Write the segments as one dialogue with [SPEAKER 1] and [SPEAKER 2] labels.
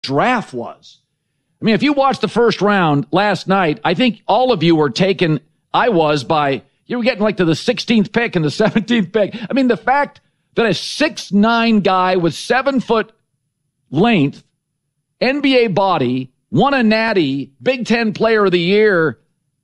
[SPEAKER 1] draft was. I mean, if you watched the first round last night, I think all of you were taken, you were getting like to the 16th pick and the 17th pick. I mean, the fact that a 6'9" guy with 7-foot length, NBA body, won a natty, Big Ten Player of the Year,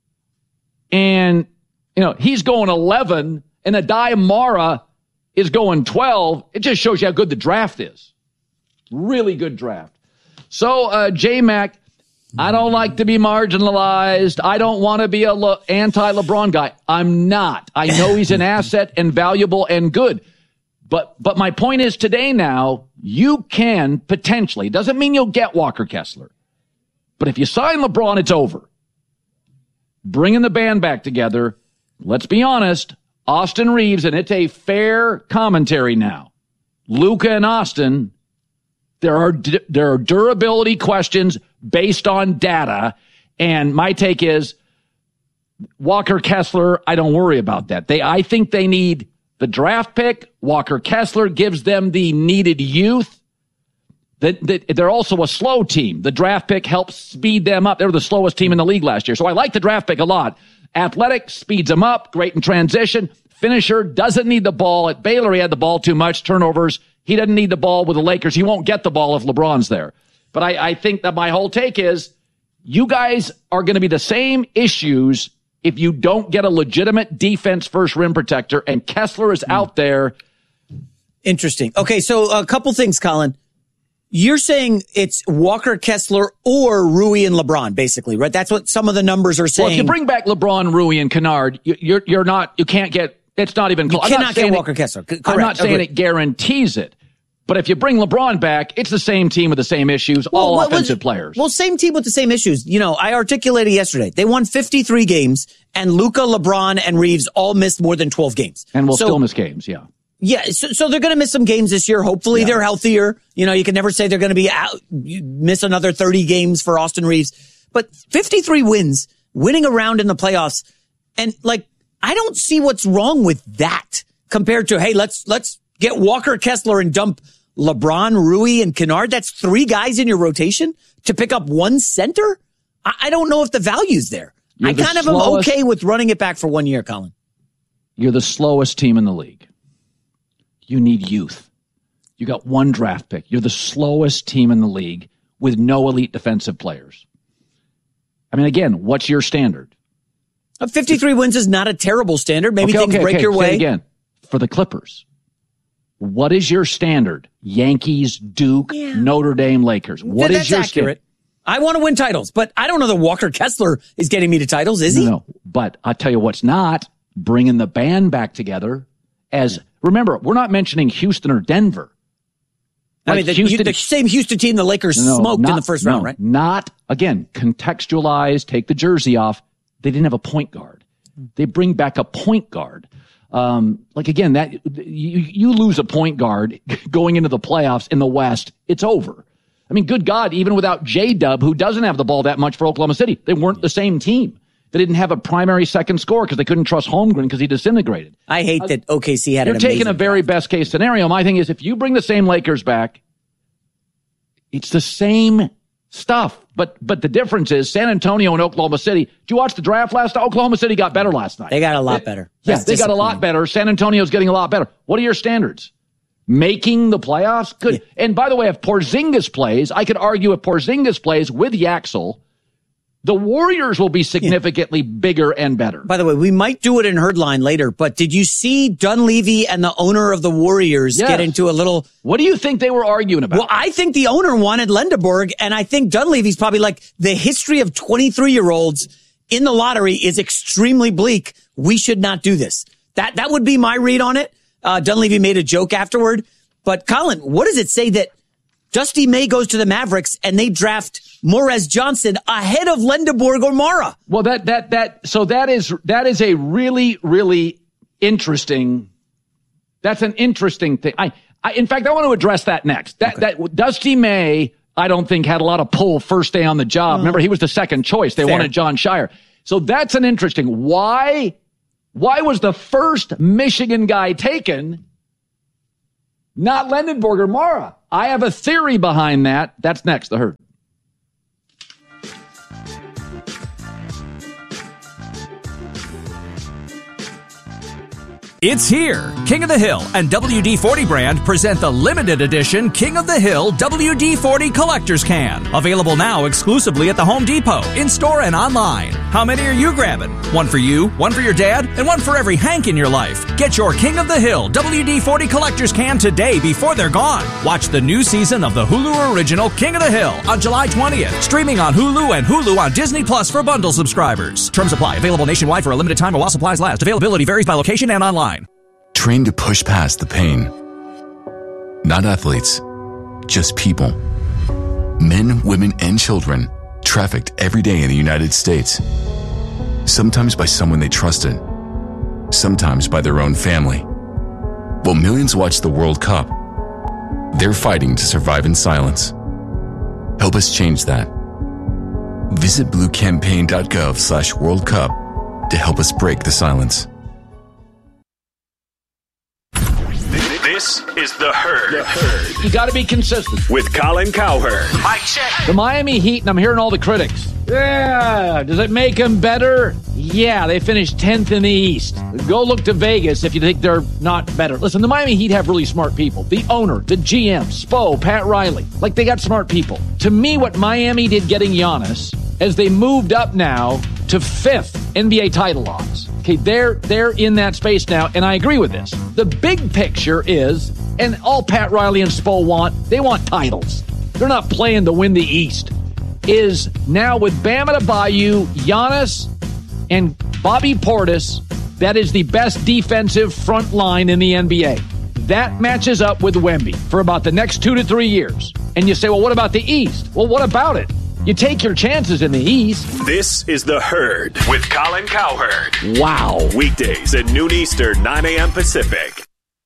[SPEAKER 1] and, he's going 11, and Adai Mara is going 12. It just shows you how good the draft is. Really good draft. So, J-Mac, I don't like to be marginalized. I don't want to be a anti-LeBron guy. I'm not. I know he's an asset and valuable and good. But my point is today now, you can potentially, doesn't mean you'll get Walker Kessler, but if you sign LeBron, it's over. Bringing the band back together, let's be honest, Austin Reeves, and it's a fair commentary now, Luka and Austin, there are durability questions based on data, and my take is Walker Kessler, I don't worry about that. I think they need the draft pick. Walker Kessler gives them the needed youth. They're also a slow team. The draft pick helps speed them up. They were the slowest team in the league last year. So I like the draft pick a lot. Athletic, speeds them up, great in transition. Finisher, doesn't need the ball. At Baylor, he had the ball too much, turnovers. He doesn't need the ball with the Lakers. He won't get the ball if LeBron's there. But I think that my whole take is you guys are going to be the same issues if you don't get a legitimate defense first rim protector, and Kessler is out there.
[SPEAKER 2] Interesting. Okay, so a couple things, Colin. You're saying it's Walker Kessler or Rui and LeBron, basically, right? That's what some of the numbers are saying.
[SPEAKER 1] Well, if you bring back LeBron, Rui, and Kennard, you can't get, it's not even close.
[SPEAKER 2] You cannot get Walker Kessler. Correct.
[SPEAKER 1] I'm not saying it guarantees it. But if you bring LeBron back, it's the same team with the same issues, all offensive players.
[SPEAKER 2] Well, same team with the same issues. I articulated yesterday. They won 53 games, and Luka, LeBron, and Reeves all missed more than 12 games.
[SPEAKER 1] And will still miss games, yeah.
[SPEAKER 2] Yeah, so they're going to miss some games this year. Hopefully they're healthier. You can never say they're going to be out, miss another 30 games for Austin Reeves. But 53 wins, winning around in the playoffs, and I don't see what's wrong with that compared to, hey, let's get Walker Kessler and dump LeBron, Rui, and Kennard. That's 3 guys in your rotation to pick up 1 center. I don't know if the value's there. I kind of am okay with running it back for 1 year, Colin.
[SPEAKER 1] You're the slowest team in the league. You need youth. You got 1 draft pick. You're the slowest team in the league with no elite defensive players. I mean, again, what's your standard?
[SPEAKER 2] 53 wins is not a terrible standard. Maybe things break your way.
[SPEAKER 1] Say it again. For the Clippers, what is your standard? Yankees, Duke, Notre Dame, Lakers. What is your accurate?
[SPEAKER 2] I want to win titles, but I don't know that Walker Kessler is getting me to titles, is he?
[SPEAKER 1] No, but I'll tell you what's not. Bringing the band back together remember, we're not mentioning Houston or Denver.
[SPEAKER 2] I mean, the same Houston team the Lakers smoked in the first round, right?
[SPEAKER 1] Not, again, contextualize, take the jersey off. They didn't have a point guard. They bring back a point guard. Again, that you lose a point guard going into the playoffs in the West, it's over. I mean, good God, even without J-Dub, who doesn't have the ball that much for Oklahoma City, they weren't the same team. They didn't have a primary second scorer because they couldn't trust Holmgren because he disintegrated.
[SPEAKER 2] I hate that OKC had
[SPEAKER 1] You're taking a very best case scenario. My thing is, if you bring the same Lakers back, it's the same stuff. But the difference is San Antonio and Oklahoma City. Did you watch the draft last night? Oklahoma City got better last night.
[SPEAKER 2] They got a lot better.
[SPEAKER 1] Yes, they got a lot better. San Antonio's getting a lot better. What are your standards? Making the playoffs? Good. Yeah. And by the way, if Porzingis plays, I could argue if Porzingis plays with Yaxel, the Warriors will be significantly bigger and better.
[SPEAKER 2] By the way, we might do it in Herdline later, but did you see Dunleavy and the owner of the Warriors get into a little...
[SPEAKER 1] What do you think they were arguing about?
[SPEAKER 2] Well, I think the owner wanted Lendeborg, and I think Dunleavy's probably like, the history of 23-year-olds in the lottery is extremely bleak. We should not do this. That would be my read on it. Dunleavy made a joke afterward. But Colin, what does it say that Dusty May goes to the Mavericks and they draft Morez Johnson ahead of Lendeborg or Mara?
[SPEAKER 1] Well, that is a really, really interesting. That's an interesting thing. In fact, I want to address that next. That Dusty May, I don't think had a lot of pull first day on the job. Remember, he was the second choice. They wanted John Shire. So that's an interesting. Why was the first Michigan guy taken not Lendenborger, Mara. I have a theory behind that. That's next, The Herd.
[SPEAKER 3] It's here. King of the Hill and WD-40 brand present the limited edition King of the Hill WD-40 Collector's Can. Available now exclusively at the Home Depot, in-store and online. How many are you grabbing? One for you, one for your dad, and one for every Hank in your life. Get your King of the Hill WD-40 Collector's Can today before they're gone. Watch the new season of the Hulu original King of the Hill on July 20th. Streaming on Hulu and Hulu on Disney Plus for bundle subscribers. Terms apply. Available nationwide for a limited time while supplies last. Availability varies by location and online.
[SPEAKER 4] Trained to push past the pain. Not athletes, just people. Men, women, and children trafficked every day in the United States. Sometimes by someone they trusted, sometimes by their own family. While millions watch the World Cup, they're fighting to survive in silence. Help us change that. Visit bluecampaign.gov/World Cup to help us break the silence.
[SPEAKER 5] This is The Herd.
[SPEAKER 1] You got to be consistent.
[SPEAKER 5] With Colin Cowherd.
[SPEAKER 6] Mic check.
[SPEAKER 1] The Miami Heat, and I'm hearing all the critics. Yeah. Does it make them better? Yeah, they finished 10th in the East. Go look to Vegas if you think they're not better. Listen, the Miami Heat have really smart people. The owner, the GM, Spo, Pat Riley. Like, they got smart people. To me, what Miami did getting Giannis, as they moved up now to 5th NBA title odds. Okay, they're in that space now, and I agree with this. The big picture is, and all Pat Riley and Spo want, they want titles. They're not playing to win the East. Is now with Bam Adebayo, Giannis, and Bobby Portis, that is the best defensive front line in the NBA. That matches up with Wemby for about the next 2 to 3 years. And you say, well, what about the East? Well, what about it? You take your chances in the East.
[SPEAKER 5] This is The Herd with Colin Cowherd.
[SPEAKER 1] Wow.
[SPEAKER 5] Weekdays at noon Eastern, 9 a.m. Pacific.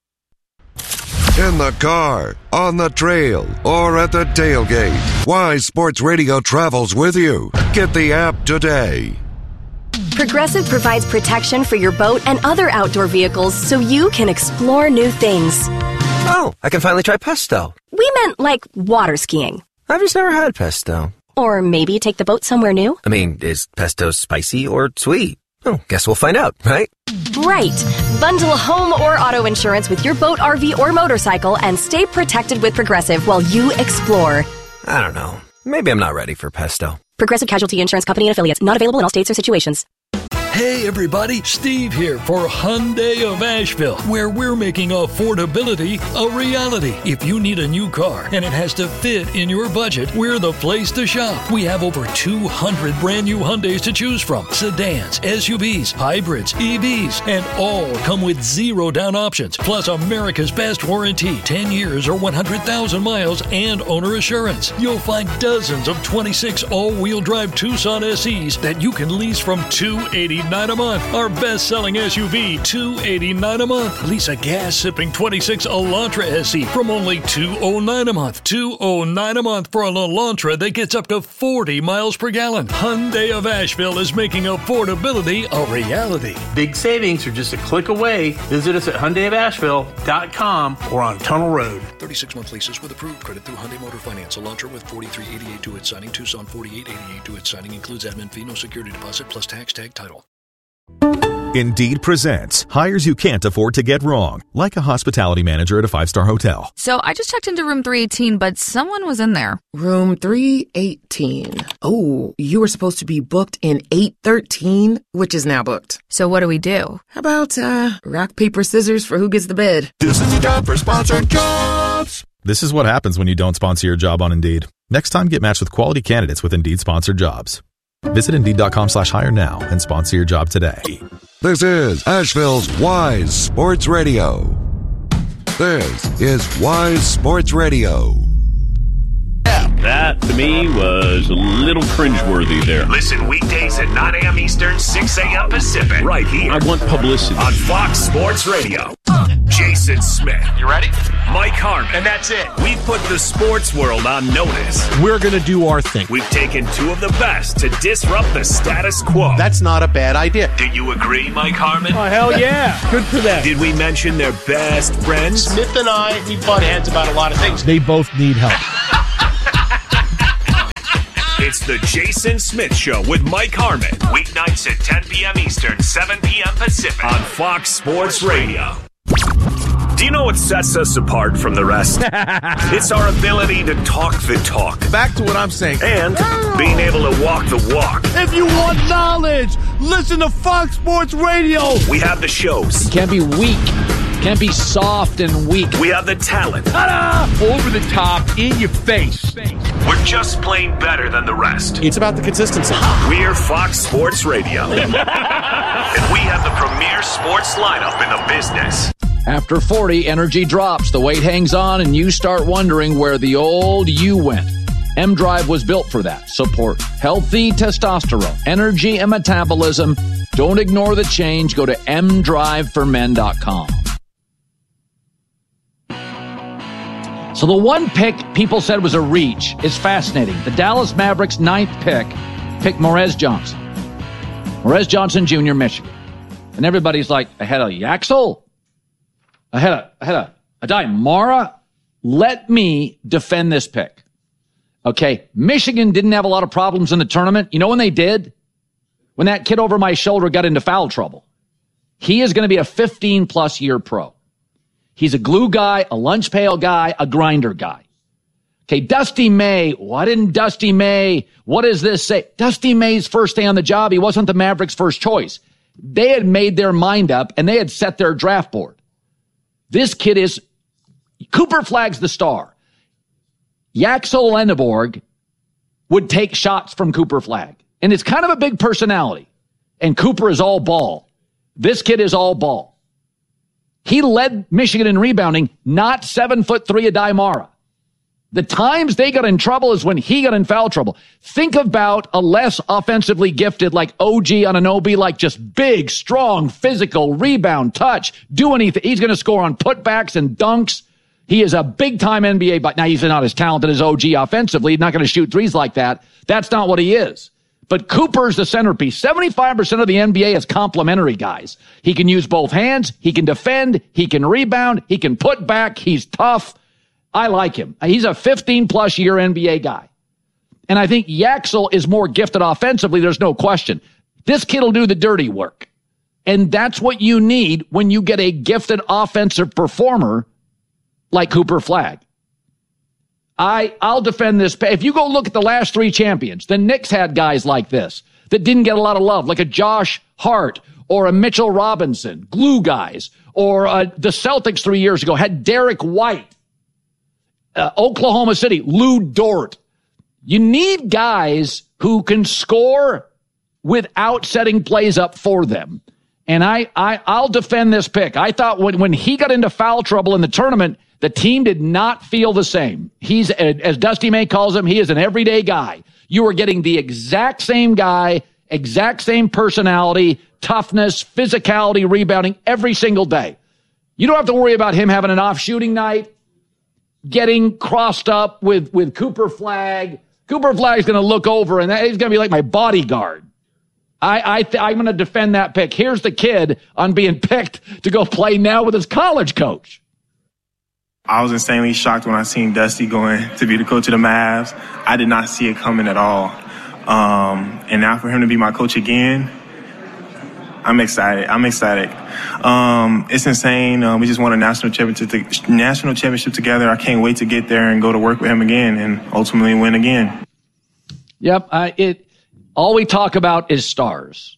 [SPEAKER 7] In the car, on the trail, or at the tailgate, Wise Sports Radio travels with you. Get the app today.
[SPEAKER 8] Progressive provides protection for your boat and other outdoor vehicles so you can explore new things.
[SPEAKER 9] Oh, I can finally try pesto.
[SPEAKER 8] We meant like water skiing.
[SPEAKER 9] I've just never had pesto.
[SPEAKER 8] Or maybe take the boat somewhere new.
[SPEAKER 9] I mean, is pesto spicy or sweet? Oh, guess we'll find out, right?
[SPEAKER 8] Right. Bundle home or auto insurance with your boat, RV, or motorcycle and stay protected with Progressive while you explore.
[SPEAKER 9] I don't know. Maybe I'm not ready for pesto.
[SPEAKER 8] Progressive Casualty Insurance Company and Affiliates. Not available in all states or situations.
[SPEAKER 10] Hey everybody, Steve here for Hyundai of Asheville, where we're making affordability a reality. If you need a new car and it has to fit in your budget, we're the place to shop. We have over 200 brand new Hyundais to choose from. Sedans, SUVs, hybrids, EVs, and all come with 0 down options. Plus America's best warranty, 10 years or 100,000 miles and owner assurance. You'll find dozens of 26 all-wheel drive Tucson SEs that you can lease from $289 a month. Our best-selling SUV, $289 a month. Lease a gas-sipping 26 Elantra SE from only $209 a month. $209 a month for an Elantra that gets up to 40 miles per gallon. Hyundai of Asheville is making affordability a reality.
[SPEAKER 11] Big savings are just a click away. Visit us at HyundaiofAsheville.com or on Tunnel Road.
[SPEAKER 10] 36-month leases with approved credit through Hyundai Motor Finance. Elantra with $43.88 due at signing. Tucson $48.88 due at signing. Includes admin fee, no security deposit, plus tax, tag, title.
[SPEAKER 12] Indeed presents hires you can't afford to get wrong, like a hospitality manager at a 5-star hotel.
[SPEAKER 13] So I just checked into room 318, but someone was in there.
[SPEAKER 14] Room 318. Oh, you were supposed to be booked in 813, which is now booked.
[SPEAKER 13] So what do we do?
[SPEAKER 14] How about rock, paper, scissors for who gets the bid?
[SPEAKER 7] This is the job for sponsored jobs.
[SPEAKER 12] This is what happens when you don't sponsor your job on Indeed. Next time, get matched with quality candidates with Indeed sponsored jobs. Visit Indeed.com/hire now and sponsor your job today.
[SPEAKER 7] This is Asheville's Wise Sports Radio. This is Wise Sports Radio.
[SPEAKER 15] That, to me, was a little cringeworthy there.
[SPEAKER 5] Listen weekdays at 9 a.m. Eastern, 6 a.m. Pacific. Right here.
[SPEAKER 15] I want publicity.
[SPEAKER 5] On Fox Sports Radio. Jason Smith.
[SPEAKER 6] You ready?
[SPEAKER 5] Mike Harmon.
[SPEAKER 6] And that's it.
[SPEAKER 5] We've put the sports world on notice.
[SPEAKER 16] We're going to do our thing.
[SPEAKER 5] We've taken two of the best to disrupt the status quo.
[SPEAKER 16] That's not a bad idea.
[SPEAKER 5] Do you agree, Mike Harmon?
[SPEAKER 16] Oh, hell yeah. Good for them.
[SPEAKER 5] Did we mention their best friends?
[SPEAKER 6] Smith and I, we butt heads about a lot of things.
[SPEAKER 16] They both need help.
[SPEAKER 5] It's the Jason Smith Show with Mike Harmon. Weeknights at 10 p.m. Eastern, 7 p.m. Pacific. On Fox Sports Radio. Do you know what sets us apart from the rest? It's our ability to talk the talk.
[SPEAKER 16] Back to what I'm saying.
[SPEAKER 5] And being able to walk the walk.
[SPEAKER 16] If you want knowledge, listen to Fox Sports Radio.
[SPEAKER 5] We have the shows.
[SPEAKER 1] You can't be weak. Can't be soft and weak.
[SPEAKER 5] We have the talent.
[SPEAKER 16] Ta-da! Over the top, in your face.
[SPEAKER 5] We're just plain better than the rest.
[SPEAKER 16] It's about the consistency.
[SPEAKER 5] We're Fox Sports Radio. And we have the premier sports lineup in the business.
[SPEAKER 1] After 40, energy drops, the weight hangs on, and you start wondering where the old you went. M-Drive was built for that. Support healthy testosterone, energy, and metabolism. Don't ignore the change. Go to mdriveformen.com. So the one pick people said was a reach is fascinating. The Dallas Mavericks' 9th pick picked Morez Johnson. Morez Johnson Jr., Michigan. And everybody's like, ahead of Yaxel? Ahead of Adai Mara? Let me defend this pick. Okay, Michigan didn't have a lot of problems in the tournament. You know when they did? When that kid over my shoulder got into foul trouble. He is going to be a 15-plus year pro. He's a glue guy, a lunch pail guy, a grinder guy. Okay, Dusty May. Why didn't Dusty May? What does this say? Dusty May's first day on the job, he wasn't the Mavericks' first choice. They had made their mind up, and they had set their draft board. This kid is Cooper Flagg's the star. Yaxel Lenneborg would take shots from Cooper Flagg. And it's kind of a big personality. And Cooper is all ball. This kid is all ball. He led Michigan in rebounding, not 7'3" Adai Mara. The times they got in trouble is when he got in foul trouble. Think about a less offensively gifted like OG Anunoby, like just big, strong, physical, rebound, touch, do anything. He's going to score on putbacks and dunks. He is a big-time NBA, but now he's not as talented as OG offensively. He's not going to shoot threes like that. That's not what he is. But Cooper's the centerpiece. 75% of the NBA is complementary guys. He can use both hands. He can defend. He can rebound. He can put back. He's tough. I like him. He's a 15-plus year NBA guy. And I think Yaxel is more gifted offensively. There's no question. This kid will do the dirty work. And that's what you need when you get a gifted offensive performer like Cooper Flagg. I'll defend this. If you go look at the last 3 champions, the Knicks had guys like this that didn't get a lot of love, like a Josh Hart or a Mitchell Robinson, glue guys, or the Celtics 3 years ago had Derek White. Oklahoma City, Lou Dort. You need guys who can score without setting plays up for them. And I'll defend this pick. I thought when he got into foul trouble in the tournament, the team did not feel the same. He's, as Dusty May calls him, he is an everyday guy. You are getting the exact same guy, exact same personality, toughness, physicality, rebounding every single day. You don't have to worry about him having an off shooting night, getting crossed up with Cooper Flagg. Cooper Flagg's going to look over, and he's going to be like my bodyguard. I'm going to defend that pick. Here's the kid on being picked to go play now with his college coach.
[SPEAKER 17] I was insanely shocked when I seen Dusty going to be the coach of the Mavs. I did not see it coming at all. And now for him to be my coach again, I'm excited. It's insane. We just won a national championship together. I can't wait to get there and go to work with him again and ultimately win again.
[SPEAKER 1] Yep. All we talk about is stars.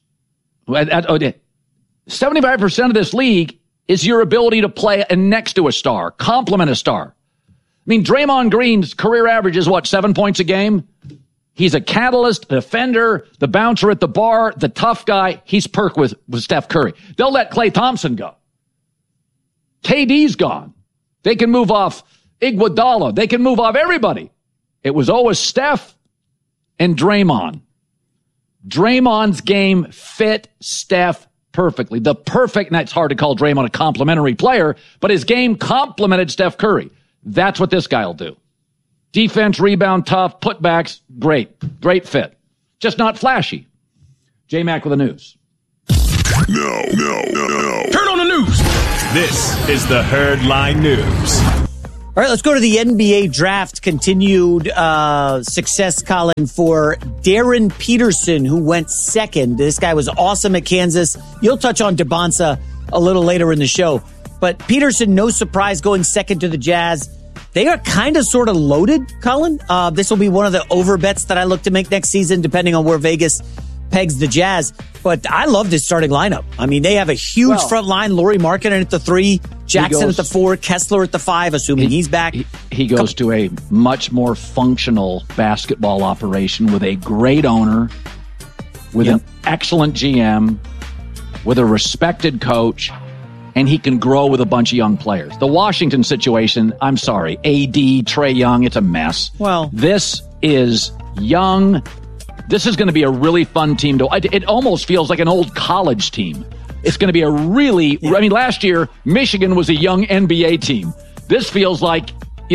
[SPEAKER 1] 75% of this league is your ability to play next to a star, complement a star. I mean, Draymond Green's career average is 7 points a game? He's a catalyst, a defender, the bouncer at the bar, the tough guy. He's perk with Steph Curry. They'll let Klay Thompson go. KD's gone. They can move off Iguodala. They can move off everybody. It was always Steph and Draymond. Draymond's game fit Steph perfectly. And that's hard to call Draymond a complimentary player, but his game complemented Steph Curry. That's what this guy will do. Defense, rebound, tough, putbacks, great fit. Just not flashy. J-Mac with the news.
[SPEAKER 5] No. Turn on the news. This is the Herdline News.
[SPEAKER 2] All right, let's go to the NBA draft. Continued success, Colin, for Darren Peterson, who went second. This guy was awesome at Kansas. You'll touch on DeBonsa a little later in the show. But Peterson, no surprise, going second to the Jazz. They are kind of sort of loaded, Colin. This will be one of the over bets that I look to make next season, depending on where Vegas pegs the Jazz. But I love this starting lineup. I mean, they have a huge front line. Lauri Markkanen at the 3, Jackson at the 4, Kessler at the 5, assuming he's back.
[SPEAKER 1] He goes to a much more functional basketball operation with a great owner, with an excellent GM, with a respected coach, and he can grow with a bunch of young players. The Washington situation, I'm sorry, AD, Trae Young, it's a mess.
[SPEAKER 2] Well,
[SPEAKER 1] this is young. This is going to be a really fun team. It almost feels like an old college team. It's going to be a really, I mean, last year, Michigan was a young NBA team. This feels like,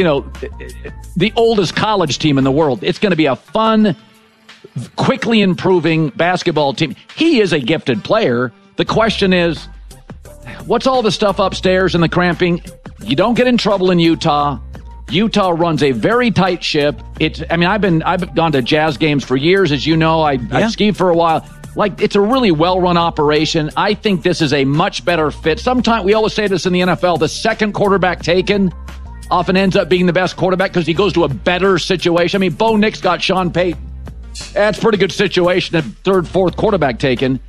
[SPEAKER 1] the oldest college team in the world. It's going to be a fun, quickly improving basketball team. He is a gifted player. The question is, what's all the stuff upstairs and the cramping? You don't get in trouble in Utah. Utah runs a very tight ship. I've gone to Jazz games for years, as you know. I skied for a while. It's a really well-run operation. I think this is a much better fit. Sometimes we always say this in the NFL: the second quarterback taken often ends up being the best quarterback because he goes to a better situation. I mean, Bo Nix got Sean Payton. That's a pretty good situation. A third, fourth quarterback taken.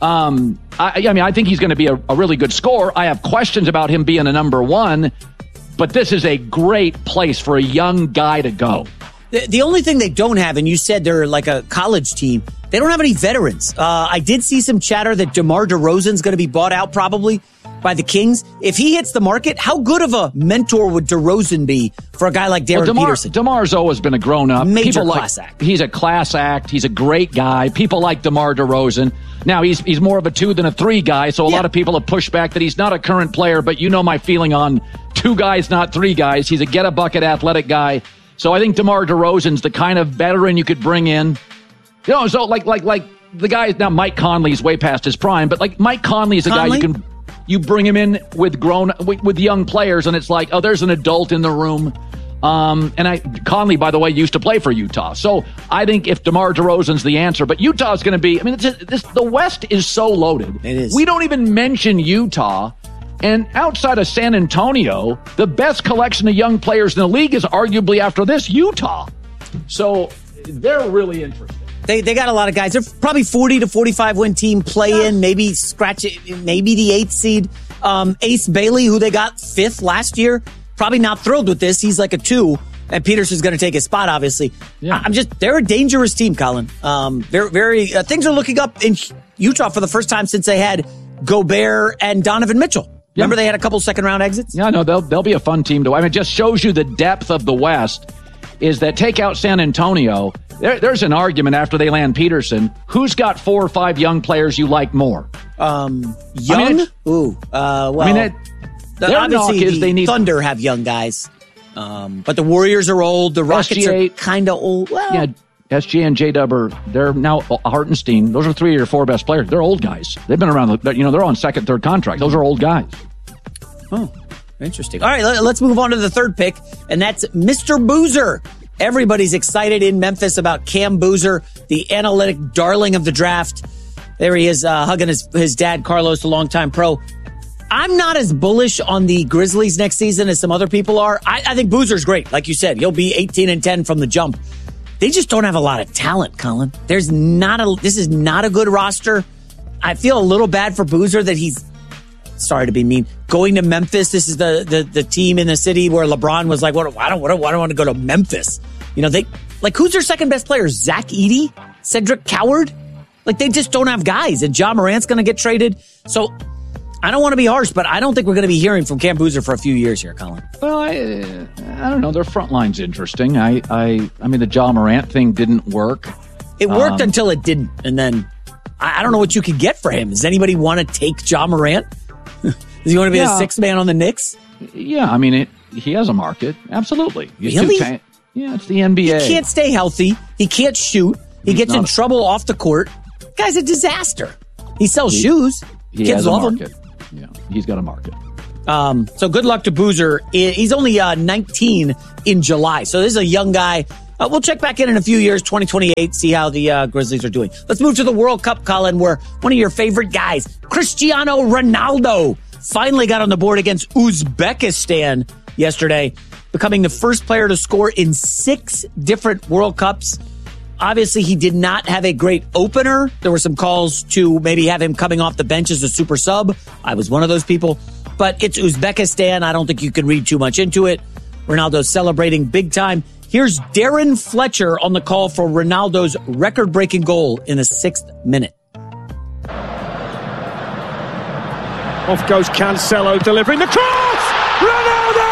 [SPEAKER 1] I think he's going to be a really good scorer. I have questions about him being a number one. But this is a great place for a young guy to go.
[SPEAKER 2] The only thing they don't have, and you said they're like a college team, they don't have any veterans. I did see some chatter that DeMar DeRozan's going to be bought out probably by the Kings. If he hits the market, how good of a mentor would DeRozan be for a guy like Darren Peterson?
[SPEAKER 1] DeMar's always been a grown-up.
[SPEAKER 2] Major class act.
[SPEAKER 1] He's a class act. He's a great guy. People like DeMar DeRozan. Now, he's more of a 2 than a 3 guy, so a lot of people have pushed back that he's not a current player, but you know my feeling on 2 guys, not 3 guys. He's a get-a-bucket athletic guy. So I think DeMar DeRozan's the kind of veteran you could bring in. So like the guy, now Mike Conley's way past his prime, but like Mike Conley is a guy you bring him in with with young players, and it's like, oh, there's an adult in the room. Conley, by the way, used to play for Utah. So I think if DeMar DeRozan's the answer, but Utah's going to be, the West is so loaded.
[SPEAKER 2] It is.
[SPEAKER 1] We don't even mention Utah. And outside of San Antonio, the best collection of young players in the league is arguably after this Utah. So they're really interesting.
[SPEAKER 2] They got a lot of guys. They're probably 40 to 45 win team play in, maybe scratch it, maybe the 8th seed. Ace Bailey, who they got 5th last year, probably not thrilled with this. He's like a 2, and Peterson's going to take his spot, obviously. Yeah. They're a dangerous team, Colin. Things are looking up in Utah for the first time since they had Gobert and Donovan Mitchell. Remember they had a couple second-round exits?
[SPEAKER 1] Yeah, no, they'll be a fun team to watch. It just shows you the depth of the West, is that take out San Antonio, there's an argument after they land Peterson. Who's got 4 or 5 young players you like more?
[SPEAKER 2] Young?
[SPEAKER 1] Obviously,
[SPEAKER 2] they need Thunder have young guys. But the Warriors are old. The Rockets are kind of old. Well,
[SPEAKER 1] yeah, SGA and J-Dub they're now Hartenstein. Those are 3 or 4 best players. They're old guys. They've been around. They're on second, third contract. Those are old guys.
[SPEAKER 2] Oh, interesting. All right, let's move on to the third pick, and that's Mr. Boozer. Everybody's excited in Memphis about Cam Boozer, the analytic darling of the draft. There he is, hugging his dad, Carlos, the longtime pro. I'm not as bullish on the Grizzlies next season as some other people are. I think Boozer's great. Like you said, he'll be 18-10 from the jump. They just don't have a lot of talent, Colin. This is not a good roster. I feel a little bad for Boozer that he's, sorry to be mean, going to Memphis. This is the team in the city where LeBron was like, I don't want to go to Memphis. Who's their second best player? Zach Edey? Cedric Coward? They just don't have guys, and Ja Morant's going to get traded. So I don't want to be harsh, but I don't think we're going to be hearing from Cam Boozer for a few years here, Colin.
[SPEAKER 1] Well, I don't know. Their front line's interesting. I mean, the Ja Morant thing didn't work.
[SPEAKER 2] It worked until it didn't, and then I don't know what you could get for him. Does anybody want to take Ja Morant? Does he want to be the sixth man on the Knicks?
[SPEAKER 1] Yeah, I mean, he has a market. Absolutely.
[SPEAKER 2] Really?
[SPEAKER 1] Yeah, it's the NBA.
[SPEAKER 2] He can't stay healthy. He can't shoot. He gets in trouble off the court. Guy's a disaster. He sells shoes. Kids love him.
[SPEAKER 1] Yeah, he's got a market.
[SPEAKER 2] So good luck to Boozer. He's only 19 in July. So this is a young guy. We'll check back in a few years, 2028, see how the Grizzlies are doing. Let's move to the World Cup, Colin, where one of your favorite guys, Cristiano Ronaldo, finally got on the board against Uzbekistan yesterday, becoming the first player to score in 6 different World Cups. Obviously, he did not have a great opener. There were some calls to maybe have him coming off the bench as a super sub. I was one of those people. But it's Uzbekistan. I don't think you can read too much into it. Ronaldo's celebrating big time. Here's Darren Fletcher on the call for Ronaldo's record-breaking goal in the 6th minute.
[SPEAKER 18] Off goes Cancelo, delivering the cross! Ronaldo!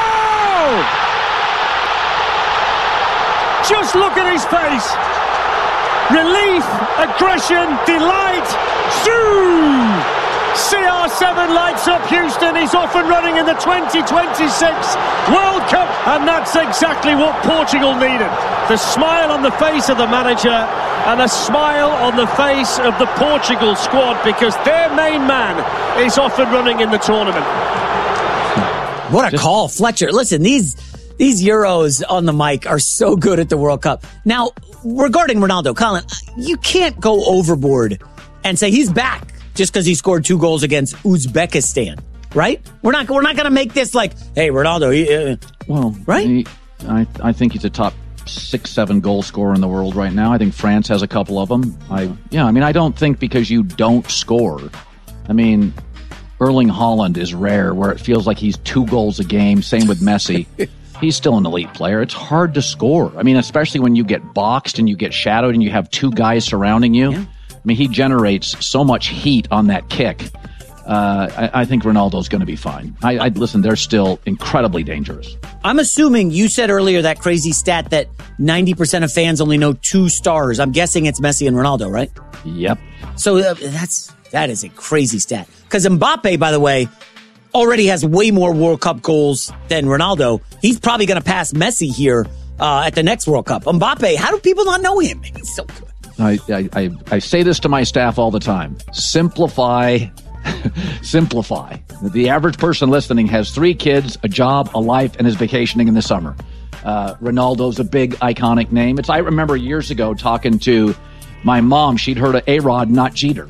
[SPEAKER 18] Just look at his face. Relief, aggression, delight. Zoom! CR7 lights up Houston. He's off and running in the 2026 World Cup. And that's exactly what Portugal needed. The smile on the face of the manager and a smile on the face of the Portugal squad, because their main man is off and running in the tournament.
[SPEAKER 2] What a call, Fletcher. Listen, these Euros on the mic are so good at the World Cup. Now, regarding Ronaldo, Colin, you can't go overboard and say he's back just because he scored 2 goals against Uzbekistan, right? We're not going to make this like, hey, Ronaldo, right?
[SPEAKER 1] I think he's a top 6-7 goal scorer in the world right now. I think France has a couple of them. I don't think because you don't score. I mean, Erling Haaland is rare, where it feels like he's 2 goals a game. Same with Messi. He's still an elite player. It's hard to score. I mean, especially when you get boxed and you get shadowed and you have 2 guys surrounding you. Yeah. I mean, he generates so much heat on that kick. I think Ronaldo's going to be fine. Listen, they're still incredibly dangerous.
[SPEAKER 2] I'm assuming you said earlier that crazy stat that 90% of fans only know 2 stars. I'm guessing it's Messi and Ronaldo, right?
[SPEAKER 1] Yep.
[SPEAKER 2] So that is a crazy stat. Because Mbappe, by the way, already has way more World Cup goals than Ronaldo. He's probably going to pass Messi here at the next World Cup. Mbappe, how do people not know him? He's so good.
[SPEAKER 1] I say this to my staff all the time. Simplify. Simplify. The average person listening has 3 kids, a job, a life, and is vacationing in the summer. Ronaldo's a big, iconic name. I remember years ago talking to my mom. She'd heard of A-Rod, not Jeter.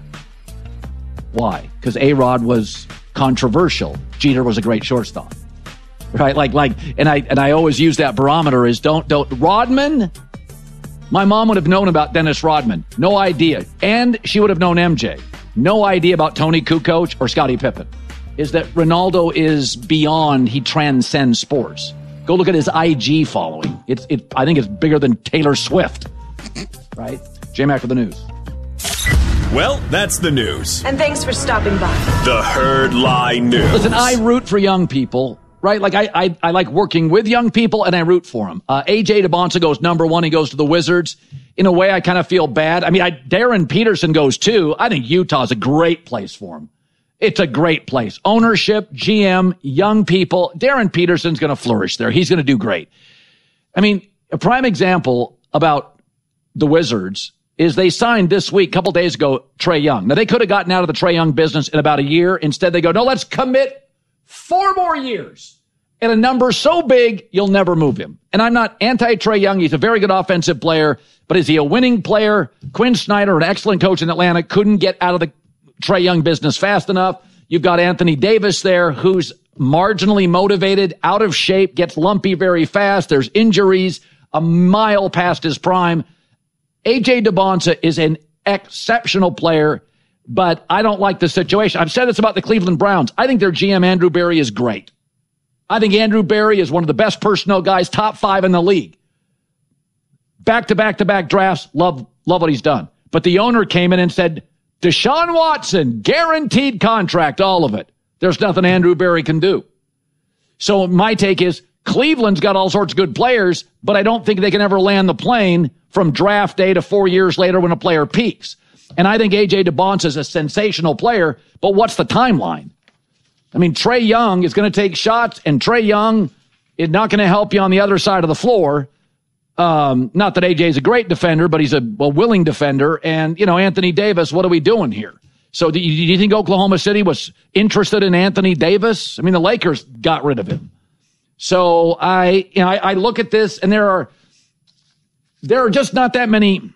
[SPEAKER 1] Why? Because A-Rod was controversial. Jeter was a great shortstop. Right? And I always use that barometer is don't Rodman. My mom would have known about Dennis Rodman. No idea. And she would have known MJ. No idea about Tony Kukoc or Scottie Pippen. Is that Ronaldo is beyond, he transcends sports. Go look at his IG following. I think it's bigger than Taylor Swift. Right? J-Mac with the news.
[SPEAKER 5] Well, that's the news.
[SPEAKER 19] And thanks for stopping by.
[SPEAKER 5] The Herd Lie News.
[SPEAKER 1] Listen, I root for young people. Right? Like I like working with young people and I root for them. AJ DeBonsa goes number 1. He goes to the Wizards. In a way, I kind of feel bad. I mean, Darren Peterson goes too. I think Utah's a great place for him. It's a great place. Ownership, GM, young people. Darren Peterson's going to flourish there. He's going to do great. I mean, a prime example about the Wizards is they signed this week, a couple days ago, Trae Young. Now, they could have gotten out of the Trae Young business in about a year. Instead, they go, no, let's commit 4 more years and a number so big, you'll never move him. And I'm not anti-Trae Young. He's a very good offensive player, but is he a winning player? Quinn Snyder, an excellent coach in Atlanta, couldn't get out of the Trae Young business fast enough. You've got Anthony Davis there, who's marginally motivated, out of shape, gets lumpy very fast. There's injuries a mile past his prime. AJ DeBonsa is an exceptional player, but I don't like the situation. I've said this about the Cleveland Browns. I think their GM, Andrew Berry, is great. I think Andrew Berry is one of the best personnel guys, top 5 in the league. Back-to-back-to-back drafts, love what he's done. But the owner came in and said, Deshaun Watson, guaranteed contract, all of it. There's nothing Andrew Berry can do. So my take is Cleveland's got all sorts of good players, but I don't think they can ever land the plane from draft day to 4 years later when a player peaks. And I think A.J. DeBonce is a sensational player, but what's the timeline? I mean, Trae Young is going to take shots, and Trae Young is not going to help you on the other side of the floor. Not that A.J. is a great defender, but he's a willing defender. And, Anthony Davis, what are we doing here? So do you think Oklahoma City was interested in Anthony Davis? I mean, the Lakers got rid of him. So I look at this, and there are just not that many.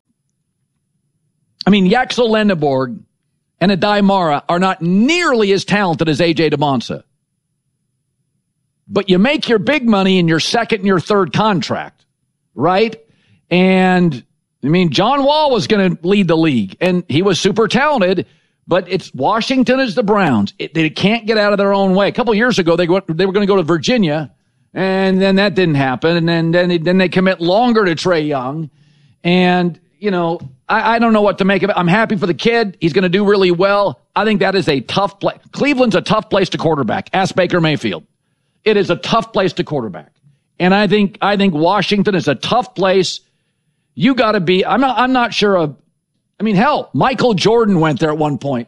[SPEAKER 1] I mean, Yaxel Lendeborg and Adai Mara are not nearly as talented as A.J. DeBonce. But you make your big money in your second and your third contract, right? And, I mean, John Wall was going to lead the league, and he was super talented, but it's Washington is the Browns. They can't get out of their own way. A couple years ago, they were going to go to Virginia, and then that didn't happen, and then they commit longer to Trae Young. And, I don't know what to make of it. I'm happy for the kid. He's going to do really well. I think that is a tough place. Cleveland's a tough place to quarterback. Ask Baker Mayfield. It is a tough place to quarterback. And I think Washington is a tough place. You got to be, I'm not sure hell, Michael Jordan went there at one point.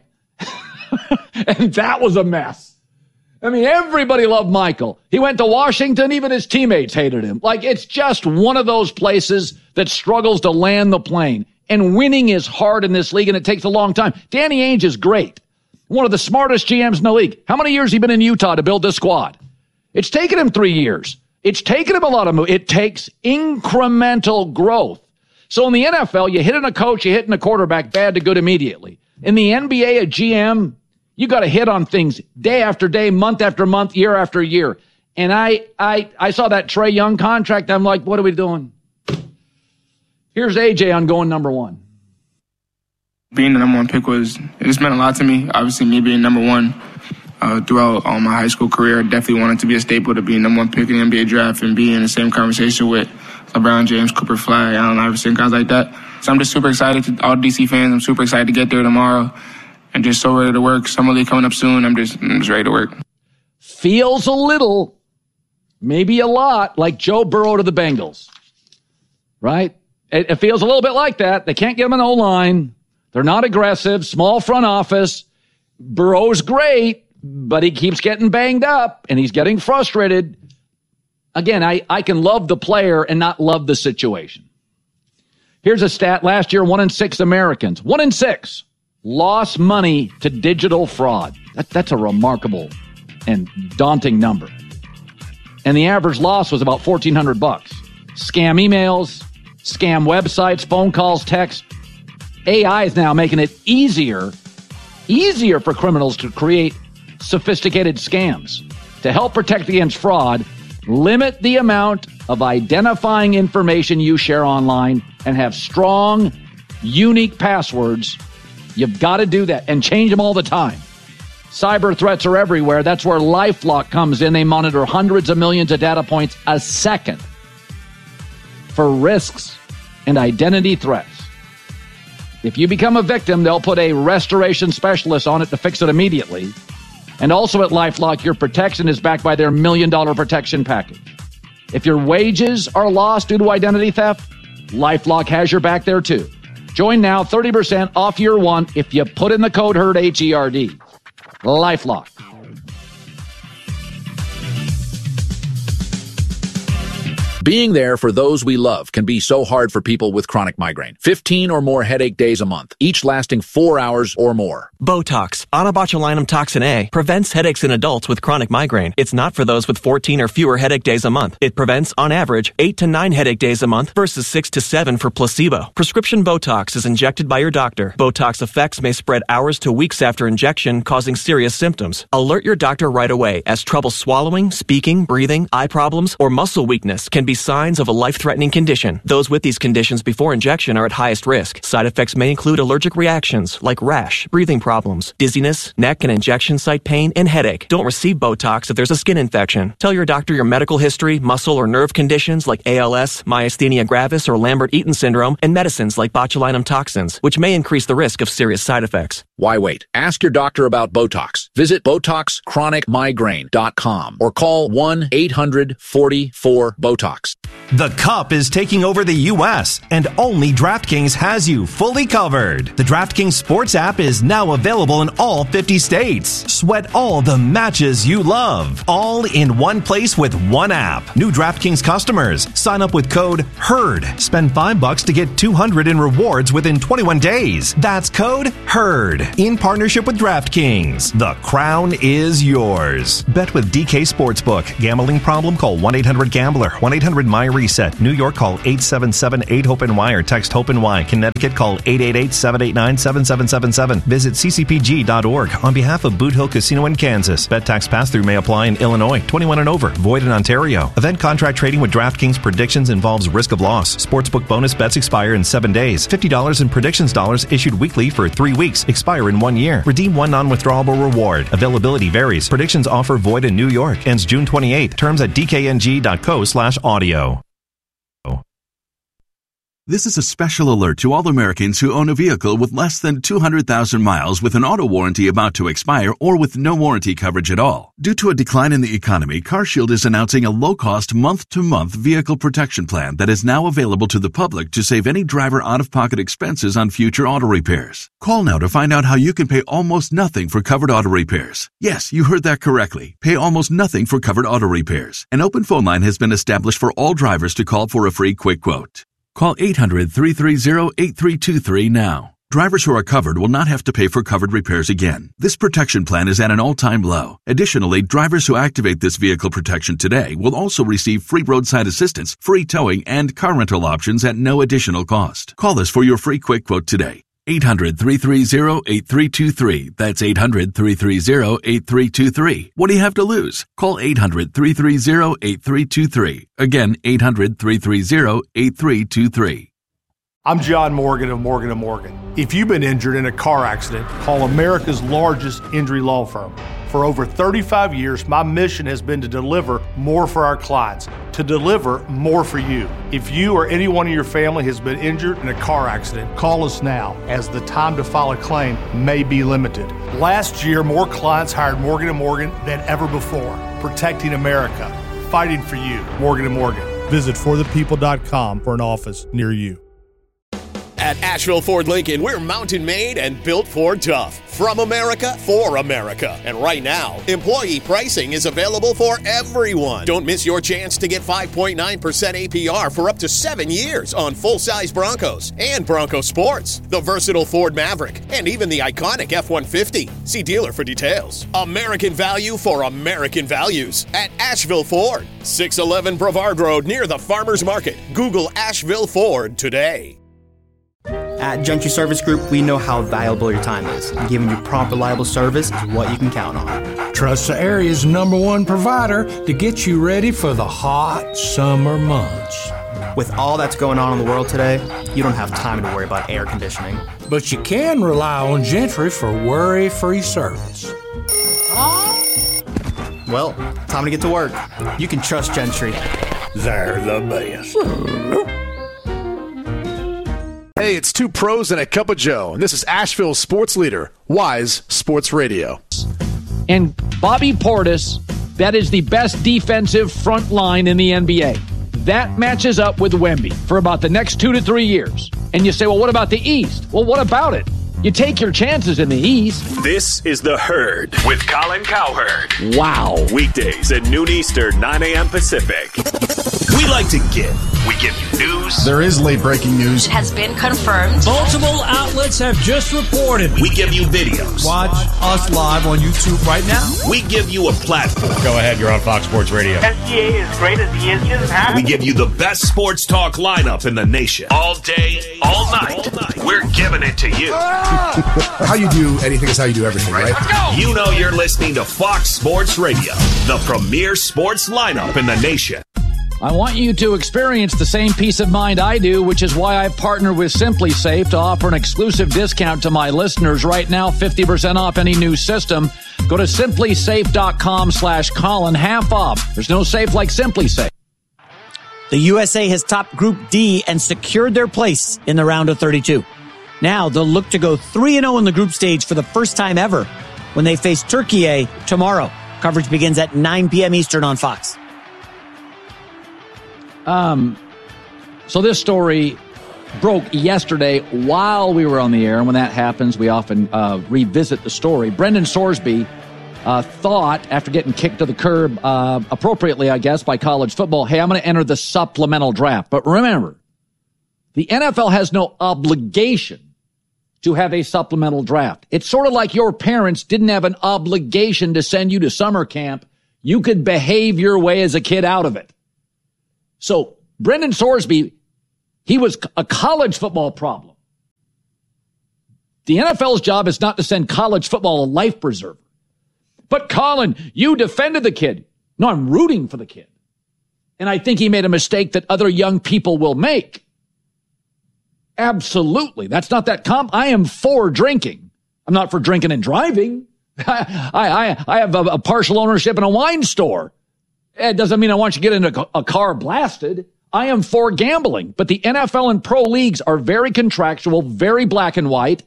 [SPEAKER 1] And that was a mess. I mean, everybody loved Michael. He went to Washington, even his teammates hated him. Like, it's just one of those places that struggles to land the plane. And winning is hard in this league, and it takes a long time. Danny Ainge is great. One of the smartest GMs in the league. How many years has he been in Utah to build this squad? It's taken him 3 years. It's taken him a lot of moves. It takes incremental growth. So in the NFL, you hit in a coach, you hit in a quarterback, bad to good immediately. In the NBA, a GM, you got to hit on things day after day, month after month, year after year. And I saw that Trae Young contract. I'm like, what are we doing? Here's AJ on going number one.
[SPEAKER 19] Being the number one pick it just meant a lot to me. Obviously, me being number one throughout all my high school career, I definitely wanted to be a staple to be number one pick in the NBA draft and be in the same conversation with LeBron James, Cooper Flag, Allen Iverson, guys like that. So I'm just super excited to all DC fans. I'm super excited to get there tomorrow and just so ready to work. Summer League coming up soon. I'm just ready to work.
[SPEAKER 1] Feels a little, maybe a lot, like Joe Burrow to the Bengals, right? It feels a little bit like that. They can't get him an O-line. They're not aggressive. Small front office. Burrow's great, but he keeps getting banged up, and he's getting frustrated. Again, I can love the player and not love the situation. Here's a stat. Last year, 1 in 6 Americans, 1 in 6, lost money to digital fraud. That's a remarkable and daunting number. And the average loss was about $1,400. Scam emails, scam websites, phone calls, text. AI is now making it easier for criminals to create sophisticated scams. To help protect against fraud, limit the amount of identifying information you share online and have strong, unique passwords. You've got to do that and change them all the time. Cyber threats are everywhere. That's where LifeLock comes in. They monitor hundreds of millions of data points a second for risks and identity threats. If you become a victim, they'll put a restoration specialist on it to fix it immediately. And also at LifeLock, your protection is backed by their $1 million protection package. If your wages are lost due to identity theft, LifeLock has your back there too. Join now, 30% off year one if you put in the code HERD, H-E-R-D. LifeLock.
[SPEAKER 20] Being there for those we love can be so hard for people with chronic migraine. 15 or more headache days a month, each lasting 4 hours or more.
[SPEAKER 21] Botox, onabotulinum toxin A, prevents headaches in adults with chronic migraine. It's not for those with 14 or fewer headache days a month. It prevents, on average, 8 to 9 headache days a month versus 6 to 7 for placebo. Prescription Botox is injected by your doctor. Botox effects may spread hours to weeks after injection, causing serious symptoms. Alert your doctor right away, as trouble swallowing, speaking, breathing, eye problems, or muscle weakness can be signs of a life-threatening condition. Those with these conditions before injection are at highest risk. Side effects may include allergic reactions like rash, breathing problems, dizziness, neck and injection site pain, and headache. Don't receive Botox if there's a skin infection. Tell your doctor your medical history, muscle or nerve conditions like ALS, myasthenia gravis, or Lambert-Eaton syndrome, and medicines like botulinum toxins, which may increase the risk of serious side effects.
[SPEAKER 20] Why wait? Ask your doctor about Botox. Visit BotoxChronicMigraine.com or call 1-800-44-BOTOX.
[SPEAKER 3] The Cup is taking over the U.S., and only DraftKings has you fully covered. The DraftKings Sports app is now available in all 50 states. Sweat all the matches you love, all in one place with one app. New DraftKings customers, sign up with code HERD. Spend $5 to get $200 in rewards within 21 days. That's code HERD. In partnership with DraftKings, the crown is yours. Bet with DK Sportsbook. Gambling problem? Call 1-800-GAMBLER. 1-800-MY-RESET. New York, call 877-8-HOPE-NY or text HOPE-NY. Connecticut, call 888-789-7777. Visit ccpg.org. On behalf of Boot Hill Casino in Kansas. Bet tax pass-through may apply in Illinois. 21 and over. Void in Ontario. Event contract trading with DraftKings Predictions involves risk of loss. Sportsbook bonus bets expire in 7 days. $50 in predictions dollars issued weekly for 3 weeks. Expire in 1 year. Redeem one non-withdrawable reward. Availability varies. Predictions offer void in New York. Ends June 28th. Terms at dkng.co/audio.
[SPEAKER 22] This is a special alert to all Americans who own a vehicle with less than 200,000 miles with an auto warranty about to expire or with no warranty coverage at all. Due to a decline in the economy, CarShield is announcing a low-cost month-to-month vehicle protection plan that is now available to the public to save any driver out-of-pocket expenses on future auto repairs. Call now to find out how you can pay almost nothing for covered auto repairs. Yes, you heard that correctly. Pay almost nothing for covered auto repairs. An open phone line has been established for all drivers to call for a free quick quote. Call 800-330-8323 now. Drivers who are covered will not have to pay for covered repairs again. This protection plan is at an all-time low. Additionally, drivers who activate this vehicle protection today will also receive free roadside assistance, free towing, and car rental options at no additional cost. Call us for your free quick quote today. 800-330-8323. That's 800-330-8323. What do you have to lose? Call 800-330-8323. Again, 800-330-8323.
[SPEAKER 23] I'm John Morgan of Morgan & Morgan. If you've been injured in a car accident, call America's largest injury law firm. For over 35 years, my mission has been to deliver more for our clients, to deliver more for you. If you or anyone in your family has been injured in a car accident, call us now, as the time to file a claim may be limited. Last year, more clients hired Morgan & Morgan than ever before, protecting America, fighting for you. Morgan & Morgan. Visit forthepeople.com for an office near you.
[SPEAKER 5] At Asheville Ford Lincoln, we're mountain made and built Ford tough. From America, for America. And right now, employee pricing is available for everyone. Don't miss your chance to get 5.9% APR for up to 7 years on full-size Broncos and Bronco Sports, the versatile Ford Maverick, and even the iconic F-150. See dealer for details. American value for American values at Asheville Ford. 611 Brevard Road near the Farmers Market. Google Asheville Ford today.
[SPEAKER 24] At Gentry Service Group, we know how valuable your time is. Giving you prompt, reliable service is what you can count on.
[SPEAKER 25] Trust the area's #1 provider to get you ready for the hot summer months.
[SPEAKER 24] With all that's going on in the world today, you don't have time to worry about air conditioning.
[SPEAKER 25] But you can rely on Gentry for worry-free service.
[SPEAKER 24] Well, time to get to work. You can trust Gentry.
[SPEAKER 25] They're the best.
[SPEAKER 26] Hey, it's two pros and a cup of Joe, and this is Asheville's sports leader, Wise Sports Radio.
[SPEAKER 1] And Bobby Portis, that is the best defensive front line in the NBA. That matches up with Wemby for about the next 2 to 3 years. And you say, well, what about the East? Well, what about it? You take your chances in the East.
[SPEAKER 5] This is The Herd with Colin Cowherd.
[SPEAKER 1] Wow.
[SPEAKER 5] Weekdays at noon Eastern, 9 a.m. Pacific. We like to give. We give you news.
[SPEAKER 27] There is late breaking news.
[SPEAKER 8] It has been confirmed.
[SPEAKER 18] Multiple outlets have just reported.
[SPEAKER 5] We give you videos.
[SPEAKER 16] Watch us live on YouTube right now.
[SPEAKER 5] We give you a platform.
[SPEAKER 6] Go ahead, you're on Fox Sports Radio.
[SPEAKER 11] SGA is great as he is. He doesn't have
[SPEAKER 5] We give you the best sports talk lineup in the nation. All day, all night. We're giving it to you.
[SPEAKER 27] How you do anything is how you do everything, right?
[SPEAKER 5] Let's go. You know you're listening to Fox Sports Radio, the premier sports lineup in the nation.
[SPEAKER 1] I want you to experience the same peace of mind I do, which is why I've partnered with Simply Safe to offer an exclusive discount to my listeners right now, 50% off any new system. Go to simplysafe.com/Colin, half off. There's no safe like Simply Safe.
[SPEAKER 2] The USA has topped Group D and secured their place in the round of 32. Now they'll look to go 3-0 in the group stage for the first time ever when they face Turkey tomorrow. Coverage begins at 9 p.m. Eastern on Fox.
[SPEAKER 1] So this story broke yesterday while we were on the air, and when that happens, we often revisit the story. Brendan Sorsby thought, after getting kicked to the curb, appropriately, I guess, by college football, hey, I'm going to enter the supplemental draft. But remember, the NFL has no obligation to have a supplemental draft. It's sort of like your parents didn't have an obligation to send you to summer camp. You could behave your way as a kid out of it. So Brendan Sorsby, he was a college football problem. The NFL's job is not to send college football a life preserver. But Colin, you defended the kid. No, I'm rooting for the kid. And I think he made a mistake that other young people will make. Absolutely. That's not that I am for drinking. I'm not for drinking and driving. I have a partial ownership in a wine store. It doesn't mean I want you to get into a car blasted. I am for gambling, but the NFL and pro leagues are very contractual, very black and white.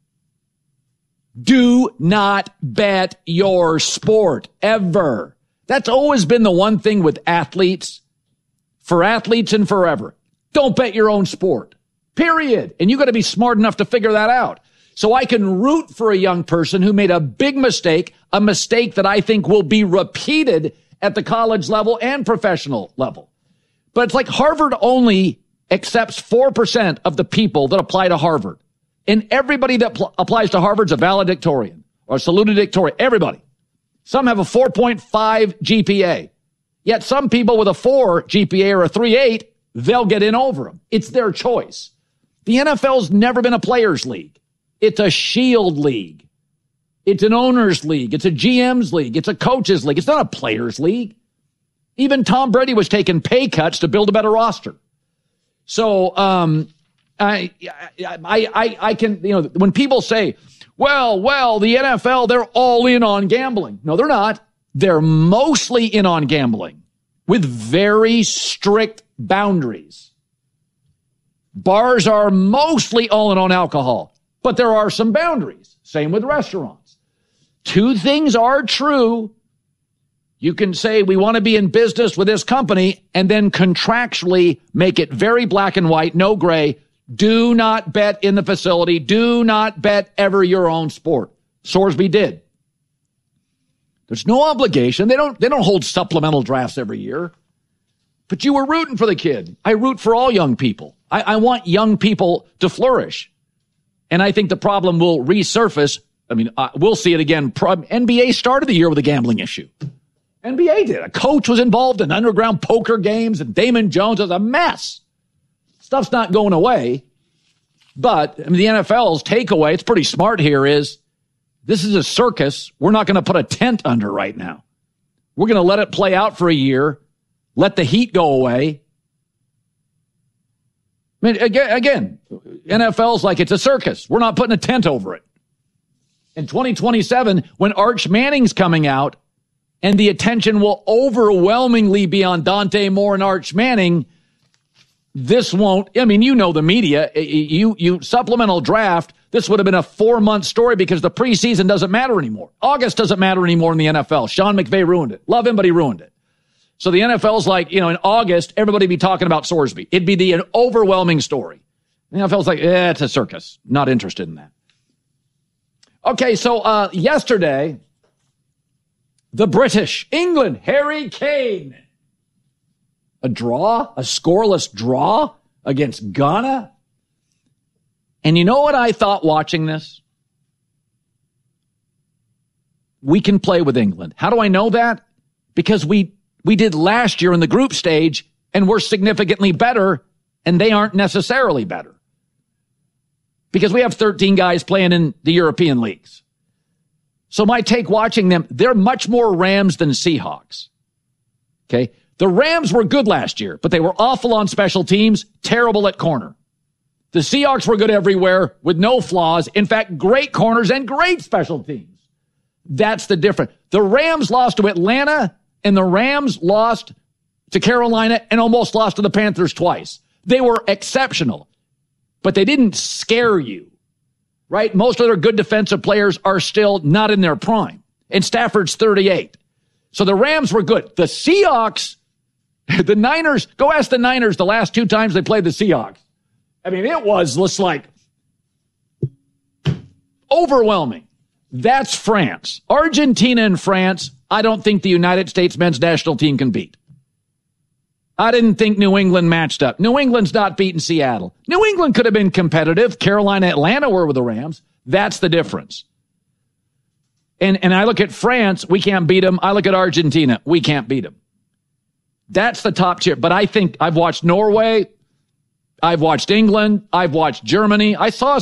[SPEAKER 1] Do not bet your sport, ever. That's always been the one thing with athletes, for athletes and forever. Don't bet your own sport, period. And you got to be smart enough to figure that out. So I can root for a young person who made a big mistake, a mistake that I think will be repeated at the college level and professional level. But it's like Harvard only accepts 4% of the people that apply to Harvard. And everybody that applies to Harvard's a valedictorian or salutatorian. Everybody. Some have a 4.5 GPA. Yet some people with a 4 GPA or a 3.8, they'll get in over them. It's their choice. The NFL's never been a players' league. It's a shield league. It's an owners' league. It's a GM's league. It's a coaches' league. It's not a players' league. Even Tom Brady was taking pay cuts to build a better roster. So, I can, when people say, well, the NFL, they're all in on gambling. No, they're not. They're mostly in on gambling with very strict boundaries. Bars are mostly all in on alcohol, but there are some boundaries. Same with restaurants. Two things are true. You can say we want to be in business with this company and then contractually make it very black and white, no gray. Do not bet in the facility. Do not bet ever your own sport. Sorsby did. There's no obligation. They don't hold supplemental drafts every year. But you were rooting for the kid. I root for all young people. I want young people to flourish. And I think the problem will resurface. I mean, we'll see it again. NBA started the year with a gambling issue. NBA did. A coach was involved in underground poker games, and Damon Jones was a mess. Stuff's not going away. But the NFL's takeaway, it's pretty smart here, is this is a circus we're not going to put a tent under right now. We're going to let it play out for a year, let the heat go away. I mean, again, NFL's like it's a circus. We're not putting a tent over it. In 2027, when Arch Manning's coming out, and the attention will overwhelmingly be on Dante Moore and Arch Manning, this won't, the media, you supplemental draft, this would have been a 4-month story because the preseason doesn't matter anymore. August doesn't matter anymore in the NFL. Sean McVay ruined it. Love him, but he ruined it. So the NFL's like, in August, everybody be talking about Sorsby. It'd be an overwhelming story. The NFL's like, it's a circus. Not interested in that. Okay, so yesterday, the British, England, Harry Kane. A scoreless draw against Ghana. And you know what I thought watching this? We can play with England. How do I know that? Because we did last year in the group stage, and we're significantly better, and they aren't necessarily better. Because we have 13 guys playing in the European leagues. So my take watching them, they're much more Rams than Seahawks. Okay? The Rams were good last year, but they were awful on special teams, terrible at corner. The Seahawks were good everywhere with no flaws. In fact, great corners and great special teams. That's the difference. The Rams lost to Atlanta, and the Rams lost to Carolina and almost lost to the Panthers twice. They were exceptional, but they didn't scare you. Right? Most of their good defensive players are still not in their prime. And Stafford's 38. So the Rams were good. The Seahawks The Niners, go ask the Niners the last 2 times they played the Seahawks. I mean, it was just like overwhelming. That's France. Argentina and France, I don't think the United States men's national team can beat. I didn't think New England matched up. New England's not beating Seattle. New England could have been competitive. Carolina, Atlanta were with the Rams. That's the difference. And I look at France, we can't beat them. I look at Argentina, we can't beat them. That's the top tier. But I think I've watched Norway. I've watched England. I've watched Germany. I saw